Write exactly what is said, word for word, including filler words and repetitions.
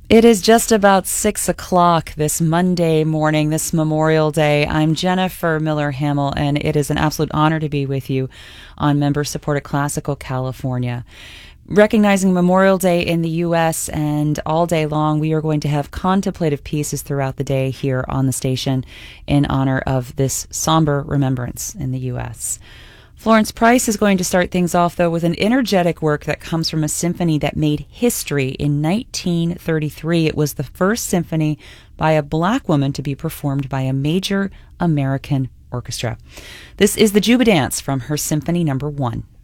It is just about six o'clock this Monday morning, this Memorial Day. I'm Jennifer Miller Hamill, and it is an absolute honor to be with you on member-supported Classical California. Recognizing Memorial Day in the U S, and all day long we are going to have contemplative pieces throughout the day here on the station in honor of this somber remembrance in the U S. Florence Price is going to start things off, though, with an energetic work that comes from a symphony that made history in nineteen thirty-three. It was the first symphony by a black woman to be performed by a major American orchestra. This is the Juba Dance from her Symphony Number One.